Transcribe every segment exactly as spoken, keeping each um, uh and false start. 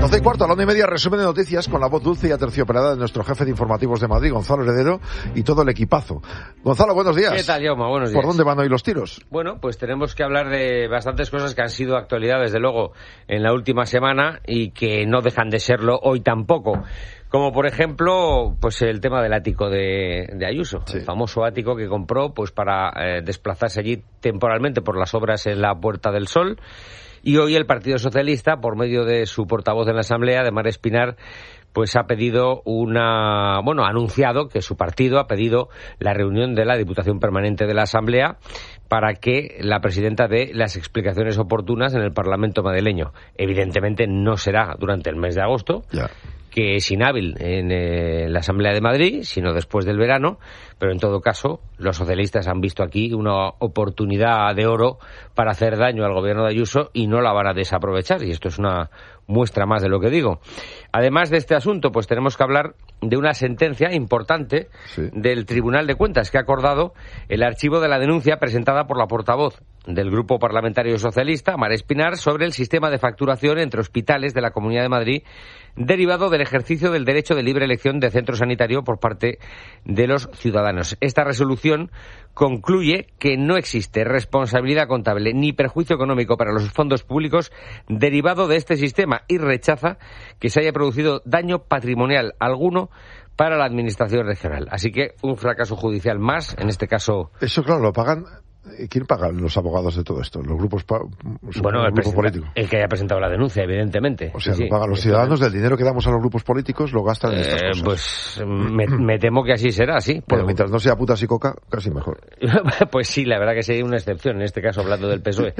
doce y cuarto, a la una y media, resumen de noticias con la voz dulce y aterciopelada de nuestro jefe de informativos de Madrid, Gonzalo Heredero, y todo el equipazo. Gonzalo, buenos días. ¿Qué tal, Jaume? Buenos días. ¿Por dónde van hoy los tiros? Bueno, pues tenemos que hablar de bastantes cosas que han sido actualidad, desde luego, en la última semana y que no dejan de serlo hoy tampoco. Como, por ejemplo, pues el tema del ático de, de Ayuso, sí. El famoso ático que compró pues para eh, desplazarse allí temporalmente por las obras en la Puerta del Sol. Y hoy el Partido Socialista, por medio de su portavoz en la Asamblea, de Mar Espinar, pues ha pedido una, bueno, ha anunciado que su partido ha pedido la reunión de la Diputación Permanente de la Asamblea para que la presidenta dé las explicaciones oportunas en el Parlamento madrileño. Evidentemente no será durante el mes de agosto, yeah. que es inhábil en eh, la Asamblea de Madrid, sino después del verano, pero en todo caso los socialistas han visto aquí una oportunidad de oro para hacer daño al gobierno de Ayuso y no la van a desaprovechar, y esto es una muestra más de lo que digo. Además de este asunto, pues tenemos que hablar de una sentencia importante sí. del Tribunal de Cuentas, que ha acordado el archivo de la denuncia presentada por la portavoz del Grupo Parlamentario Socialista, Mar Espinar, sobre el sistema de facturación entre hospitales de la Comunidad de Madrid, derivado del ejercicio del derecho de libre elección de centro sanitario por parte de los ciudadanos. Esta resolución concluye que no existe responsabilidad contable ni perjuicio económico para los fondos públicos derivado de este sistema y rechaza que se haya producido daño patrimonial alguno para la Administración regional. Así que un fracaso judicial más, en este caso... Eso, claro, lo pagan... ¿Quién paga los abogados de todo esto? ¿Los grupos, pa... bueno, los el grupos políticos? El que haya presentado la denuncia, evidentemente. O sea, sí, lo pagan sí, los ciudadanos del dinero que damos a los grupos políticos, lo gastan en estas eh, cosas. Pues me, me temo que así será, sí. Pero Pero mientras no sea putas y coca, casi mejor. Pues sí, la verdad que sería una excepción, en este caso hablando del P S O E.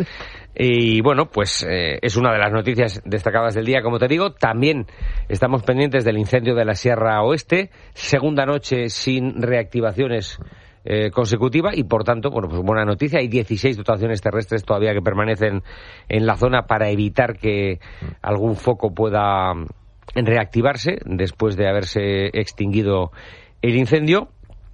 Y bueno, pues eh, es una de las noticias destacadas del día, como te digo. También estamos pendientes del incendio de la Sierra Oeste, segunda noche sin reactivaciones Eh, consecutiva y, por tanto, bueno, pues buena noticia. Hay dieciséis dotaciones terrestres todavía que permanecen en la zona para evitar que algún foco pueda reactivarse después de haberse extinguido el incendio.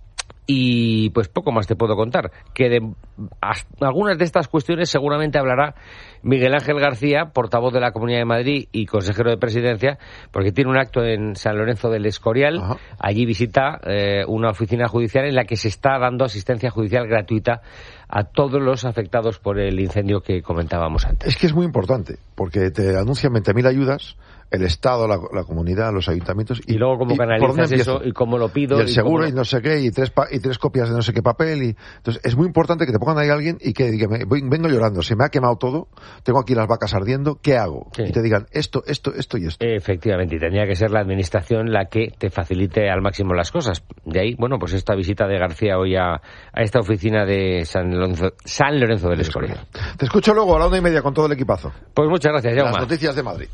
Y pues poco más te puedo contar, que de algunas de estas cuestiones seguramente hablará Miguel Ángel García, portavoz de la Comunidad de Madrid y consejero de Presidencia, porque tiene un acto en San Lorenzo del Escorial. Ajá. Allí visita eh, una oficina judicial en la que se está dando asistencia judicial gratuita a todos los afectados por el incendio que comentábamos antes. Es que es muy importante, porque te anuncian veinte mil ayudas, el Estado, la, la comunidad, los ayuntamientos... Y, y luego cómo canalizas eso, y cómo lo pido... Y el y seguro, cómo... y no sé qué, y tres, pa- y tres copias de no sé qué papel, y... Entonces, es muy importante que te pongan ahí alguien y que diga, voy, vengo llorando, se me ha quemado todo, tengo aquí las vacas ardiendo, ¿qué hago? Sí. Y te digan esto, esto, esto y esto. Efectivamente, y tendría que ser la Administración la que te facilite al máximo las cosas. De ahí, bueno, pues esta visita de García hoy a, a esta oficina de San Lorenzo, San Lorenzo del Escorial. Te escucho luego a la una y media con todo el equipazo. Pues muchas gracias, Jaume. Las noticias de Madrid.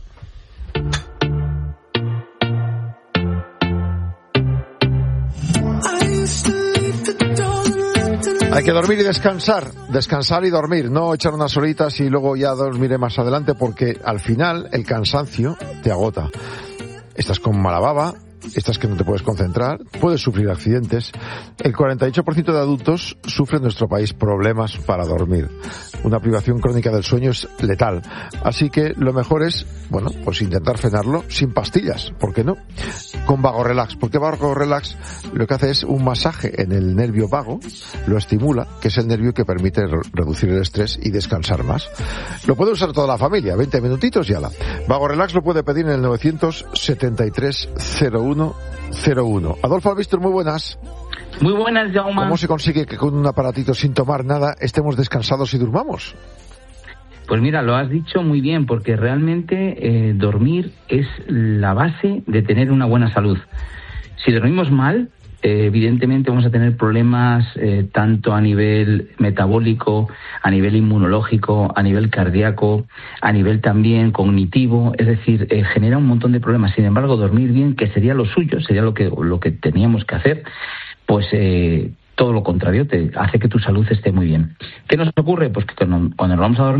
Hay que dormir y descansar, descansar y dormir, no echar unas horitas y luego ya dormiré más adelante, porque al final el cansancio te agota. Estás con mala baba, estás que no te puedes concentrar, puedes sufrir accidentes. El cuarenta y ocho por ciento de adultos sufre en nuestro país problemas para dormir. Una privación crónica del sueño es letal. Así que lo mejor es, bueno, pues intentar frenarlo sin pastillas, ¿por qué no? Con Vago Relax, porque Vago Relax lo que hace es un masaje en el nervio vago, lo estimula, que es el nervio que permite re- reducir el estrés y descansar más. Lo puede usar toda la familia, veinte minutitos y ala. Vago Relax lo puede pedir en el novecientos setenta y tres cero uno cero uno. Adolfo Albistur, muy buenas. Muy buenas, Jaume. ¿Cómo se consigue que con un aparatito sin tomar nada estemos descansados y durmamos? Pues mira, lo has dicho muy bien, porque realmente eh, dormir es la base de tener una buena salud. Si dormimos mal, eh, evidentemente vamos a tener problemas eh, tanto a nivel metabólico, a nivel inmunológico, a nivel cardíaco, a nivel también cognitivo, es decir, eh, genera un montón de problemas. Sin embargo, dormir bien, que sería lo suyo, sería lo que, lo que teníamos que hacer, pues eh, todo lo contrario, te hace que tu salud esté muy bien. ¿Qué nos ocurre? Pues que cuando, cuando nos vamos a dormir,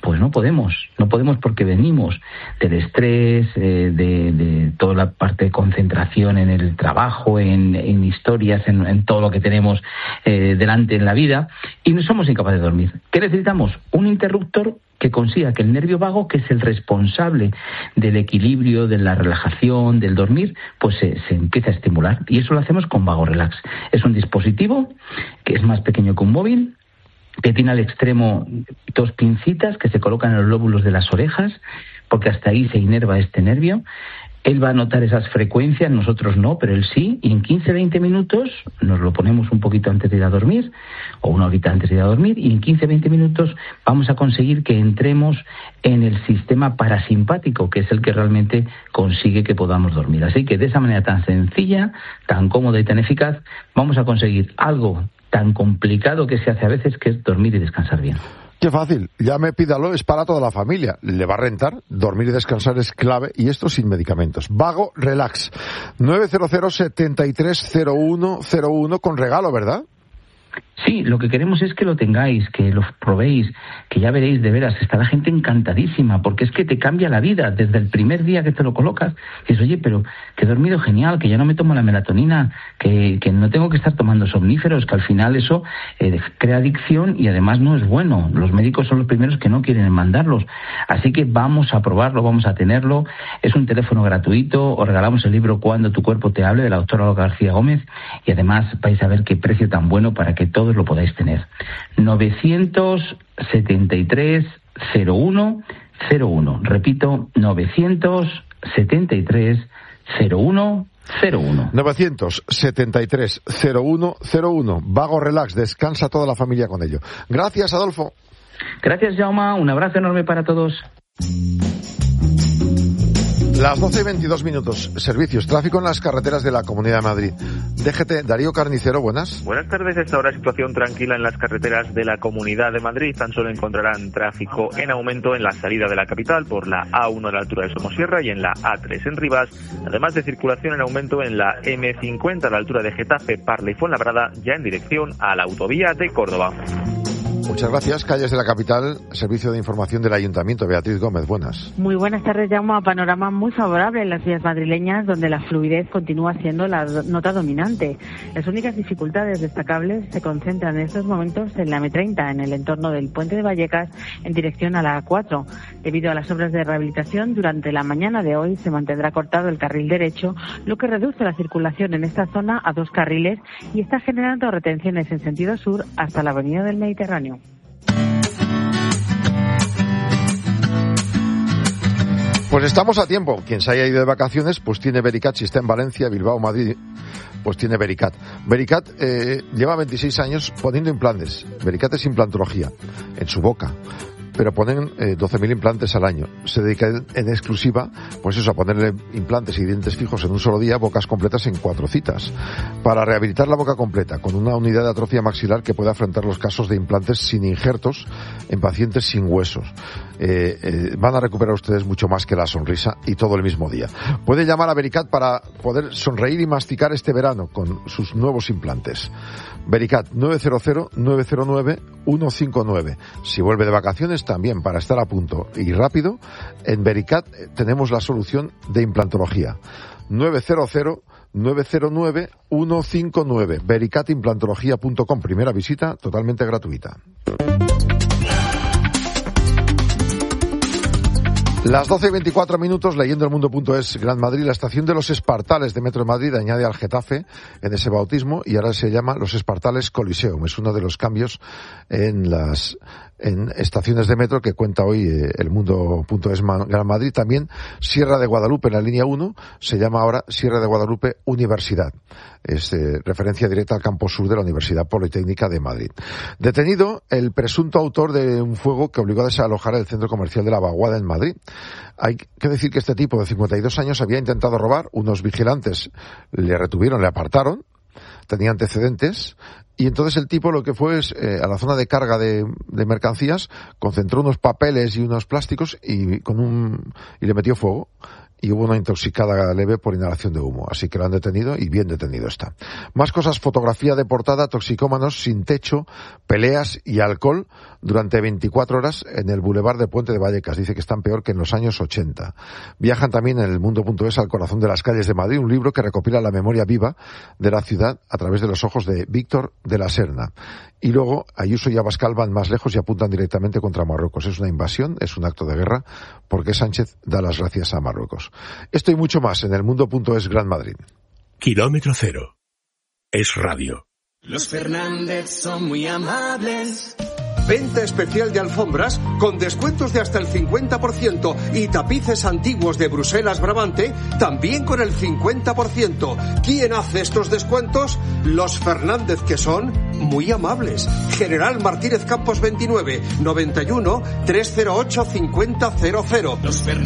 Pues no podemos, no podemos porque venimos del estrés, eh, de, de toda la parte de concentración en el trabajo, en, en historias, en, en todo lo que tenemos eh, delante en la vida, y no somos incapaces de dormir. ¿Qué necesitamos? Un interruptor que consiga que el nervio vago, que es el responsable del equilibrio, de la relajación, del dormir, pues se, se empiece a estimular. Y eso lo hacemos con Vago Relax. Es un dispositivo que es más pequeño que un móvil, que tiene al extremo dos pincitas que se colocan en los lóbulos de las orejas, porque hasta ahí se inerva este nervio. Él va a notar esas frecuencias, nosotros no, pero él sí, y en quince a veinte minutos nos lo ponemos un poquito antes de ir a dormir, o una horita antes de ir a dormir, y en quince a veinte minutos vamos a conseguir que entremos en el sistema parasimpático, que es el que realmente consigue que podamos dormir. Así que de esa manera tan sencilla, tan cómoda y tan eficaz, vamos a conseguir algo tan complicado que se hace a veces, que es dormir y descansar bien. Qué fácil, llame, pídalo, es para toda la familia, le va a rentar, dormir y descansar es clave, y esto sin medicamentos. Vago Relax, nueve cero cero, setenta y tres cero uno cero uno, con regalo, ¿verdad? Sí, lo que queremos es que lo tengáis, que lo probéis, que ya veréis, de veras, está la gente encantadísima, porque es que te cambia la vida desde el primer día que te lo colocas. Dices, oye, pero que he dormido genial, que ya no me tomo la melatonina, que, que no tengo que estar tomando somníferos, que al final eso eh, crea adicción y además no es bueno. Los médicos son los primeros que no quieren mandarlos. Así que vamos a probarlo, vamos a tenerlo. Es un teléfono gratuito, os regalamos el libro Cuando tu cuerpo te hable, de la doctora Olga García Gómez, y además vais a ver qué precio tan bueno para que todos lo podáis tener. novecientos setenta y tres cero uno cero uno. Repito, novecientos setenta y tres cero uno cero uno. novecientos setenta y tres cero uno cero uno. Vago Relax, descansa toda la familia con ello. Gracias, Adolfo. Gracias, Jaume. Un abrazo enorme para todos. Las doce y veintidós minutos. Servicios, tráfico en las carreteras de la Comunidad de Madrid. D G T, Darío Carnicero, buenas. Buenas tardes. A esta hora situación tranquila en las carreteras de la Comunidad de Madrid. Tan solo encontrarán tráfico en aumento en la salida de la capital por la A uno a la altura de Somosierra y en la A tres en Rivas, además de circulación en aumento en la M cincuenta a la altura de Getafe, Parla y Fuenlabrada, ya en dirección a la autovía de Córdoba. Muchas gracias. Calles de la capital, Servicio de Información del Ayuntamiento. Beatriz Gómez, buenas. Muy buenas tardes, Jaume. Panorama muy favorable en las vías madrileñas, donde la fluidez continúa siendo la nota dominante. Las únicas dificultades destacables se concentran en estos momentos en la M treinta, en el entorno del Puente de Vallecas, en dirección a la A cuatro. Debido a las obras de rehabilitación, durante la mañana de hoy se mantendrá cortado el carril derecho, lo que reduce la circulación en esta zona a dos carriles y está generando retenciones en sentido sur hasta la Avenida del Mediterráneo. Pues estamos a tiempo. Quien se haya ido de vacaciones, pues tiene Vericat. Si está en Valencia, Bilbao, Madrid, pues tiene Vericat. Vericat eh, lleva veintiséis años poniendo implantes. Vericat es implantología en su boca, pero ponen eh, doce mil implantes al año. Se dedica en exclusiva, pues eso, a ponerle implantes y dientes fijos en un solo día, bocas completas en cuatro citas. Para rehabilitar la boca completa, con una unidad de atrofia maxilar que puede afrontar los casos de implantes sin injertos en pacientes sin huesos. Eh, eh, van a recuperar ustedes mucho más que la sonrisa, y todo el mismo día. Puede llamar a Vericat para poder sonreír y masticar este verano con sus nuevos implantes. Vericat, nueve cero cero, nueve cero nueve, uno cinco nueve. Si vuelve de vacaciones, también, para estar a punto y rápido, en Vericat tenemos la solución de implantología. nueve cero cero, nueve cero nueve, uno cinco nueve. vericat implantología punto com. Primera visita totalmente gratuita. Las doce y veinticuatro minutos, leyendo el mundo punto es, Gran Madrid, la estación de los Espartales de Metro de Madrid añade al Getafe en ese bautismo y ahora se llama Los Espartales Coliseum. Es uno de los cambios en las en estaciones de metro que cuenta hoy eh, el mundo punto es Gran Madrid. También Sierra de Guadalupe en la línea uno se llama ahora Sierra de Guadalupe Universidad. Es eh, referencia directa al campo sur de la Universidad Politécnica de Madrid. Detenido el presunto autor de un fuego que obligó a desalojar el centro comercial de La Vaguada en Madrid. Hay que decir que este tipo de cincuenta y dos años había intentado robar. Unos vigilantes le retuvieron, le apartaron, tenía antecedentes, y entonces el tipo lo que fue es eh, a la zona de carga de, de mercancías, concentró unos papeles y unos plásticos y con un y le metió fuego. y hubo una intoxicada leve por inhalación de humo. Así que lo han detenido y bien detenido está. Más cosas, fotografía de portada, toxicómanos sin techo, peleas y alcohol durante veinticuatro horas en el Boulevard de Puente de Vallecas. Dice que están peor que en los años ochenta. Viajan también en el mundo punto es al corazón de las calles de Madrid, un libro que recopila la memoria viva de la ciudad a través de los ojos de Víctor de la Serna. Y luego Ayuso y Abascal van más lejos y apuntan directamente contra Marruecos. Es una invasión, es un acto de guerra, porque Sánchez da las gracias a Marruecos. Esto y mucho más en el mundo punto es Gran Madrid. Kilómetro cero. Es radio. Los Fernández son muy amables. Venta especial de alfombras con descuentos de hasta el cincuenta por ciento y tapices antiguos de Bruselas Brabante también con el cincuenta por ciento. ¿Quién hace estos descuentos? Los Fernández, que son muy amables. General Martínez Campos veintinueve, noventa y uno, trescientos ocho, cincuenta cero cero.